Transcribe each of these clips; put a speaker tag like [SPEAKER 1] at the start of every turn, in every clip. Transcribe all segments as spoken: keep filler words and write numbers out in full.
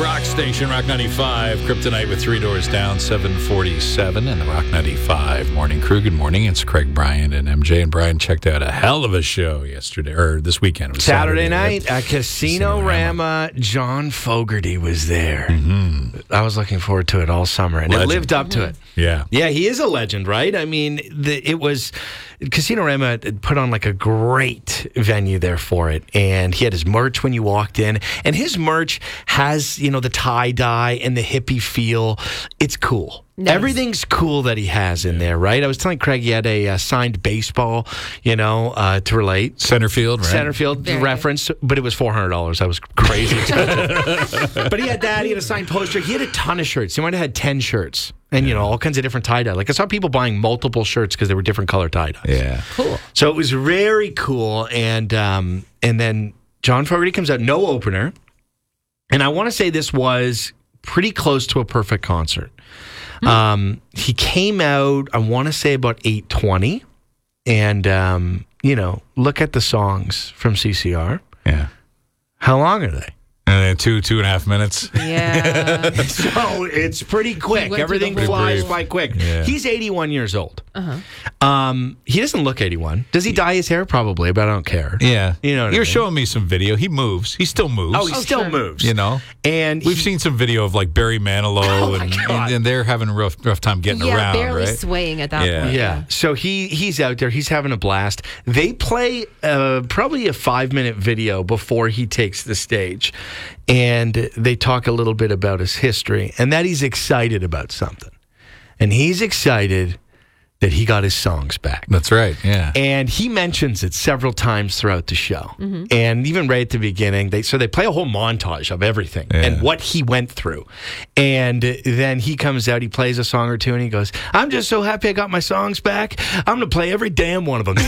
[SPEAKER 1] rock station, Rock ninety-five. Kryptonite with Three Doors Down, seven forty-seven, and the Rock ninety-five Morning Crew. Good morning. It's Craig, Brian, and M J. And Brian checked out a hell of a show yesterday, or this weekend. It was
[SPEAKER 2] Saturday,
[SPEAKER 1] Saturday
[SPEAKER 2] night at Casino Rama. John Fogerty was there.
[SPEAKER 1] Mm-hmm.
[SPEAKER 2] I was looking forward to it all summer, and
[SPEAKER 1] Legend.
[SPEAKER 2] it lived up to it.
[SPEAKER 1] Yeah.
[SPEAKER 2] Yeah, he is a legend, right? I mean, the, it was... Casino Rama put on like a great venue there for it, and he had his merch when you walked in, and his merch has, you know, the tie-dye and the hippie feel. It's cool. Nice. Everything's cool that he has in there, right? I was telling Craig he had a uh, signed baseball, you know, uh, to relate.
[SPEAKER 1] Center field, right?
[SPEAKER 2] Center field Very reference, good. But it was four hundred dollars. That was crazy expensive. But he had that. He had a signed poster. He had a ton of shirts. He might have had ten shirts. And, you know, all kinds of different tie-dye. Like, I saw people buying multiple shirts because they were different color tie-dyes.
[SPEAKER 1] Yeah.
[SPEAKER 2] Cool. So it was very cool. And um, and then John Fogerty comes out, no opener. And I want to say this was pretty close to a perfect concert. Hmm. Um, he came out, I want to say about eight twenty. And, um, you know, look at the songs from C C R.
[SPEAKER 1] Yeah.
[SPEAKER 2] How long are they?
[SPEAKER 1] And then two, two and a half minutes.
[SPEAKER 3] Yeah.
[SPEAKER 2] So it's pretty quick. Everything flies by quick. Yeah. He's eighty-one years old. Uh-huh. Um, he doesn't look eighty-one. Does he dye his hair? Probably, but I don't care.
[SPEAKER 1] Yeah.
[SPEAKER 2] You know what
[SPEAKER 1] You're
[SPEAKER 2] I mean?
[SPEAKER 1] showing me some video. He moves. He still moves.
[SPEAKER 2] Oh, he oh, still sure. moves.
[SPEAKER 1] You know?
[SPEAKER 2] And
[SPEAKER 1] we've
[SPEAKER 2] he,
[SPEAKER 1] seen some video of like Barry Manilow,
[SPEAKER 2] oh
[SPEAKER 1] and, and, and they're having a rough, rough time getting
[SPEAKER 3] yeah,
[SPEAKER 1] around,
[SPEAKER 3] barely
[SPEAKER 1] right?
[SPEAKER 3] swaying at that
[SPEAKER 1] yeah.
[SPEAKER 3] point.
[SPEAKER 2] Yeah. yeah. So he he's out there. He's having a blast. They play uh, probably a five-minute video before he takes the stage. And they talk a little bit about his history and that he's excited about something. And he's excited that he got his songs back.
[SPEAKER 1] That's right, yeah.
[SPEAKER 2] And he mentions it several times throughout the show. Mm-hmm. And even right at the beginning, they so they play a whole montage of everything yeah. and what he went through. And then he comes out, he plays a song or two, and he goes, I'm just so happy I got my songs back. I'm going to play every damn one of them.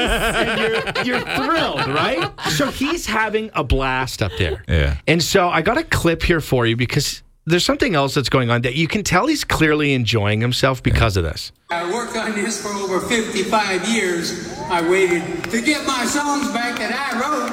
[SPEAKER 2] And you're, you're thrilled, right? So he's having a blast up there.
[SPEAKER 1] Yeah.
[SPEAKER 2] And so I got a clip here for you because there's something else that's going on that you can tell he's clearly enjoying himself because of this.
[SPEAKER 4] I worked on this for over fifty-five years. I waited to get my songs back that I wrote.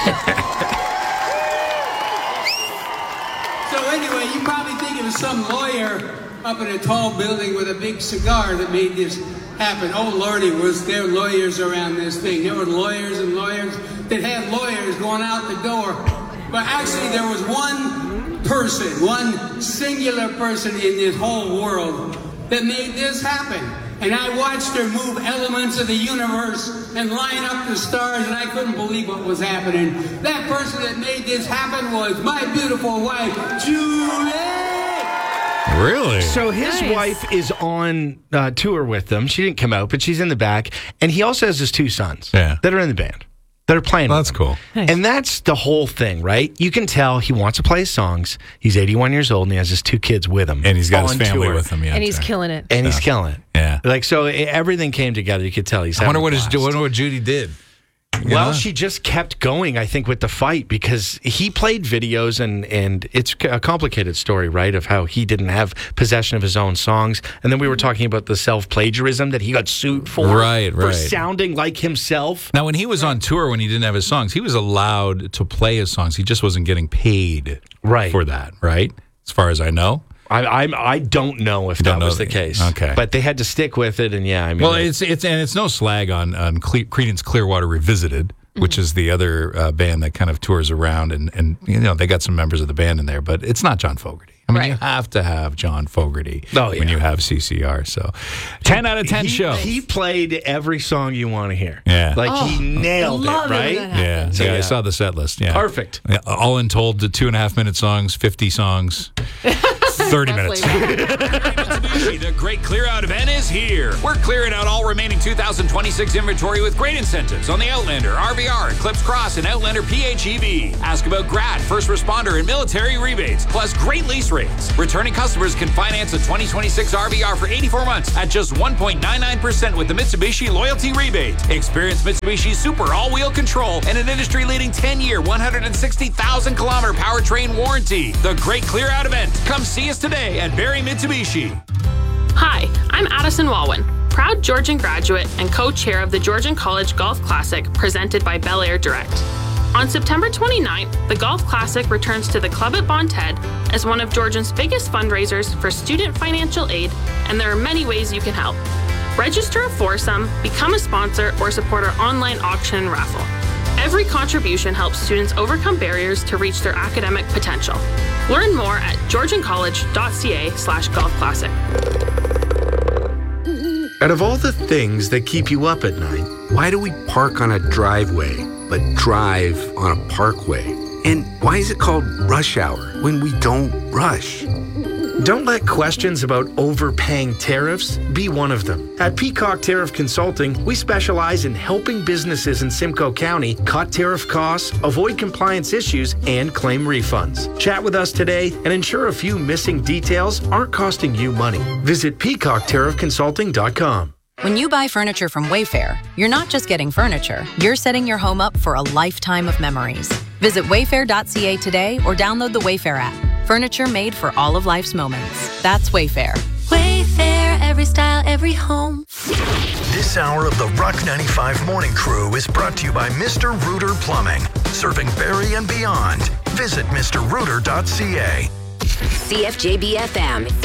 [SPEAKER 4] So anyway, you probably think it was some lawyer up in a tall building with a big cigar that made this happen. Oh, Lordy, was there lawyers around this thing. There were lawyers and lawyers that had lawyers going out the door. But actually, there was one person, one singular person in this whole world that made this happen. And I watched her move elements of the universe and line up the stars, and I couldn't believe what was happening. That person that made this happen was my beautiful wife, Julie!
[SPEAKER 1] Really?
[SPEAKER 2] So his nice. wife is on uh, tour with them. She didn't come out, but she's in the back. And he also has his two sons
[SPEAKER 1] yeah.
[SPEAKER 2] that are in the band. That are playing
[SPEAKER 1] well,
[SPEAKER 2] with
[SPEAKER 1] that's
[SPEAKER 2] him.
[SPEAKER 1] cool.
[SPEAKER 2] Nice. And that's the whole thing, right? You can tell he wants to play his songs. He's eighty-one years old, and he has his two kids with him.
[SPEAKER 1] And he's got his family
[SPEAKER 2] tour.
[SPEAKER 1] with him. Yeah,
[SPEAKER 3] and he's
[SPEAKER 1] there.
[SPEAKER 3] killing it.
[SPEAKER 2] And
[SPEAKER 1] so,
[SPEAKER 2] he's killing it.
[SPEAKER 1] Yeah.
[SPEAKER 2] Like, so everything came together. You could tell he's
[SPEAKER 1] I wonder what,
[SPEAKER 2] his,
[SPEAKER 1] his, wonder what Judy did. You
[SPEAKER 2] well,
[SPEAKER 1] know?
[SPEAKER 2] she just kept going, I think, with the fight because he played videos, and, and it's a complicated story, right, of how he didn't have possession of his own songs. And then we were talking about the self-plagiarism that he got sued for.
[SPEAKER 1] Right,
[SPEAKER 2] for
[SPEAKER 1] right.
[SPEAKER 2] sounding like himself.
[SPEAKER 1] Now, when he was on tour, when he didn't have his songs, he was allowed to play his songs. He just wasn't getting paid
[SPEAKER 2] right.
[SPEAKER 1] for that, right? As far as I know.
[SPEAKER 2] I I'm, I don't know if
[SPEAKER 1] don't
[SPEAKER 2] that was
[SPEAKER 1] know
[SPEAKER 2] the case.
[SPEAKER 1] Okay,
[SPEAKER 2] but they had to stick with it, and yeah, I mean,
[SPEAKER 1] well, it's it's and it's no slag on on Cle- Creedence Clearwater Revisited, mm-hmm. which is the other uh, band that kind of tours around, and and you know they got some members of the band in there, but it's not John Fogerty. I mean, right. you have to have John Fogerty
[SPEAKER 2] oh, yeah.
[SPEAKER 1] when you have C C R. So, ten out of ten
[SPEAKER 2] he,
[SPEAKER 1] shows.
[SPEAKER 2] He played every song you want to hear.
[SPEAKER 1] Yeah,
[SPEAKER 2] like
[SPEAKER 3] oh,
[SPEAKER 2] he nailed it, right?
[SPEAKER 3] It
[SPEAKER 1] yeah.
[SPEAKER 2] So,
[SPEAKER 1] yeah,
[SPEAKER 2] yeah,
[SPEAKER 1] I saw the set list. Yeah,
[SPEAKER 2] perfect.
[SPEAKER 1] Yeah, all in told, the two and a half minute songs, fifty songs. thirty minutes.
[SPEAKER 5] The great clear out event is here. We're clearing out all remaining two thousand twenty-six inventory with great incentives on the Outlander, R V R, Eclipse Cross, and Outlander P H E V. Ask about grad, first responder, and military rebates, plus great lease rates. Returning customers can finance a twenty twenty-six R V R for eighty-four months at just one point nine nine percent with the Mitsubishi Loyalty Rebate. Experience Mitsubishi's super all-wheel control and an industry-leading ten-year, one hundred sixty thousand kilometer powertrain warranty. The great clear out event. Come see us today at Barry Mitsubishi.
[SPEAKER 6] Hi, I'm Addison Walwyn, proud Georgian graduate and co-chair of the Georgian College Golf Classic presented by Bel Air Direct. On September twenty-ninth, the Golf Classic returns to the club at Bon Ted as one of Georgian's biggest fundraisers for student financial aid, and there are many ways you can help. Register a foursome, become a sponsor, or support our online auction and raffle. Every contribution helps students overcome barriers to reach their academic potential. Learn more at georgiancollege.ca slash golf classic.
[SPEAKER 2] Out of all the things that keep you up at night,
[SPEAKER 3] why do we park on a driveway but drive on a parkway? And why is it called rush hour when we don't rush?
[SPEAKER 2] don't let questions about overpaying tariffs be one of them. At Peacock Tariff Consulting, we specialize in helping businesses in Simcoe County cut tariff costs, avoid compliance issues, and claim refunds. Chat with us today and ensure a few missing details aren't costing you money. Visit peacock tariff consulting dot com.
[SPEAKER 7] When you buy furniture from Wayfair, you're not just getting furniture, you're setting your home up for a lifetime of memories. Visit wayfair dot c a today or download the Wayfair app. Furniture made for all of life's moments. That's Wayfair.
[SPEAKER 8] Wayfair, every style, every home.
[SPEAKER 9] This hour of the Rock ninety-five Morning Crew is brought to you by Mister Rooter Plumbing, serving Barrie and beyond. Visit Mister Rooter dot c a.
[SPEAKER 10] C F J B F M.